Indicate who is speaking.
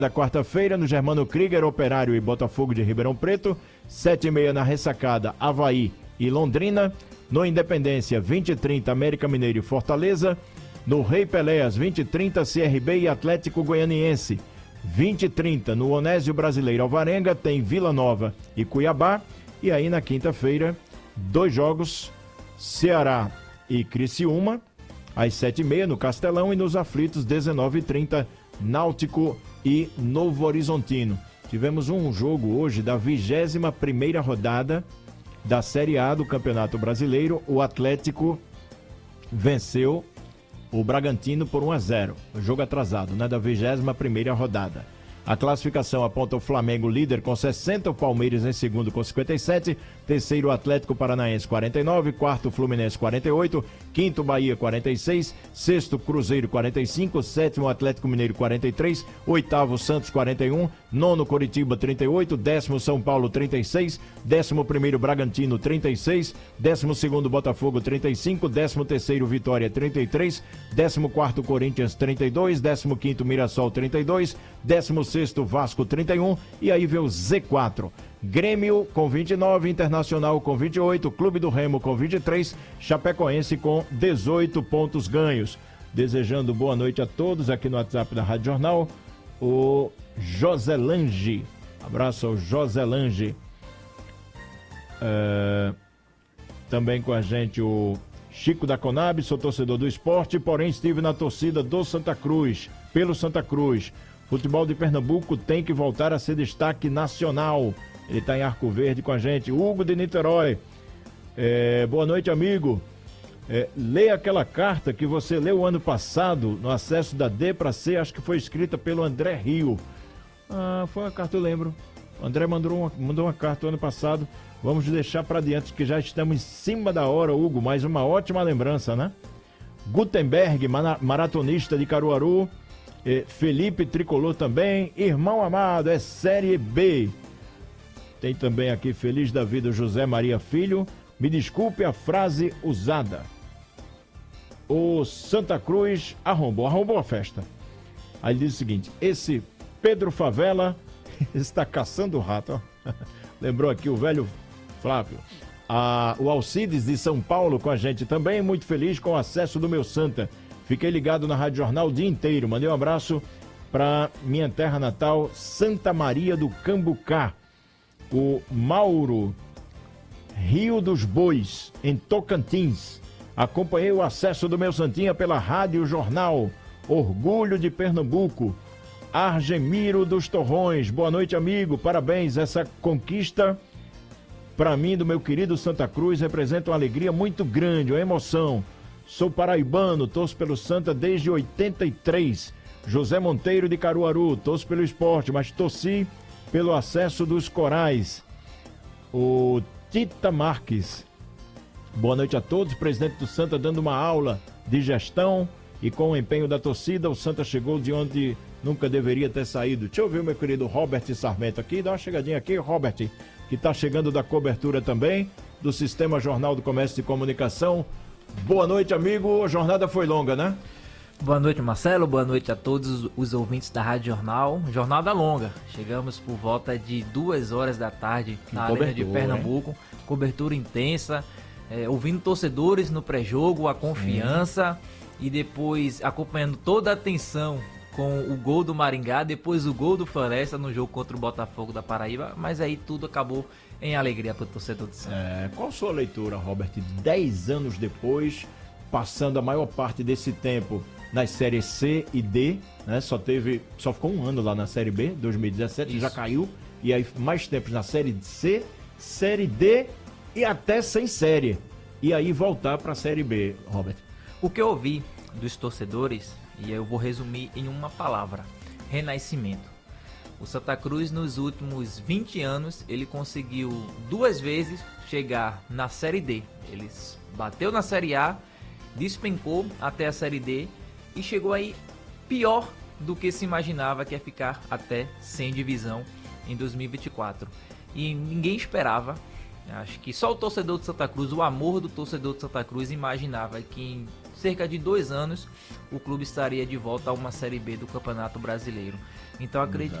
Speaker 1: Da quarta-feira, no Germano Krieger, Operário e Botafogo de Ribeirão Preto. 7h30 na Ressacada, Avaí e Londrina. No Independência, 20h30, América Mineiro e Fortaleza. No Rei Pelé, às 20h30, CRB e Atlético Goianiense. 20h30, no Onésio Brasileiro Alvarenga, tem Vila Nova e Cuiabá. E aí, na quinta-feira, 2 jogos, Ceará e Criciúma, às 7h30, no Castelão. E nos Aflitos, 19h30, Náutico e Novo Horizontino. Tivemos um jogo hoje da 21ª rodada da Série A do Campeonato Brasileiro. O Atlético venceu o Bragantino por 1-0. O jogo atrasado, né, da 21ª rodada. A classificação aponta o Flamengo líder com 60, o Palmeiras em segundo com 57, terceiro o Atlético Paranaense 49, quarto o Fluminense 48, quinto Bahia 46, sexto Cruzeiro 45, sétimo Atlético Mineiro 43, oitavo Santos 41, nono Coritiba 38, décimo São Paulo 36, décimo primeiro Bragantino 36, décimo segundo Botafogo 35, décimo terceiro Vitória 33, décimo quarto Corinthians 32, décimo quinto Mirassol 32, décimo sexto Vasco 31 e aí vem o Z4. Grêmio com 29, Internacional com 28, Clube do Remo com 23, Chapecoense com 18 pontos ganhos. Desejando boa noite a todos aqui no WhatsApp da Rádio Jornal, o Joselange. Abraço ao Joselange. Também com a gente o Chico da Conab, sou torcedor do esporte, porém estive na torcida do Santa Cruz, pelo Santa Cruz. Futebol de Pernambuco tem que voltar a ser destaque nacional. Ele está em Arco Verde com a gente. Hugo de Niterói. Boa noite, amigo. Leia aquela carta que você leu ano passado, no acesso da D para C, acho que foi escrita pelo André Rio. Foi uma carta, eu lembro. O André mandou uma carta ano passado. Vamos deixar para adiante, que já estamos em cima da hora, Hugo. Mais uma ótima lembrança, né? Gutenberg, maratonista de Caruaru. Felipe Tricolor também. Irmão amado, é Série B. Tem também aqui, feliz da vida, José Maria Filho. Me desculpe a frase usada. O Santa Cruz arrombou a festa. Aí ele diz o seguinte: esse Pedro Favela está caçando rato. Ó. Lembrou aqui o velho Flávio. O Alcides de São Paulo com a gente também, muito feliz com o acesso do meu Santa. Fiquei ligado na Rádio Jornal o dia inteiro. Mandei um abraço para minha terra natal, Santa Maria do Cambucá. O Mauro, Rio dos Bois, em Tocantins. Acompanhei o acesso do meu Santinha pela Rádio Jornal. Orgulho de Pernambuco. Argemiro dos Torrões. Boa noite, amigo. Parabéns. Essa conquista, para mim, do meu querido Santa Cruz, representa uma alegria muito grande, uma emoção. Sou paraibano, torço pelo Santa desde 83. José Monteiro de Caruaru, torço pelo esporte, mas torci pelo acesso dos Corais. O Tita Marques. Boa noite a todos. Presidente do Santa dando uma aula de gestão e com o empenho da torcida, o Santa chegou de onde nunca deveria ter saído. Deixa eu ver o meu querido Robert Sarmento aqui. Dá uma chegadinha aqui, Robert, que está chegando da cobertura também do Sistema Jornal do Comércio e Comunicação. Boa noite, amigo. A jornada foi longa, né?
Speaker 2: Boa noite, Marcelo. Boa noite a todos os ouvintes da Rádio Jornal. Jornada longa. Chegamos por volta de 2 horas da tarde na Arena de Pernambuco. Cobertura intensa, ouvindo torcedores no pré-jogo, a confiança. Sim. E depois acompanhando toda a tensão com o gol do Maringá, depois o gol do Floresta no jogo contra o Botafogo da Paraíba. Mas aí tudo acabou em alegria para o torcedor do Santa.
Speaker 1: Qual a sua leitura, Robert? 10 anos depois, passando a maior parte desse tempo nas séries C e D, né? Só ficou um ano lá na Série B, 2017, já caiu. E aí mais tempos na Série C, Série D e até sem série. E aí voltar para a Série B, Robert.
Speaker 2: O que eu ouvi dos torcedores, e eu vou resumir em uma palavra: renascimento. O Santa Cruz, nos últimos 20 anos, ele conseguiu 2 vezes chegar na Série D. Ele bateu na Série A, despencou até a Série D e chegou aí pior do que se imaginava, que é ficar até sem divisão em 2024. E ninguém esperava, acho que só o torcedor de Santa Cruz, o amor do torcedor de Santa Cruz, imaginava que em cerca de 2 anos, o clube estaria de volta a uma Série B do Campeonato Brasileiro. Então acredito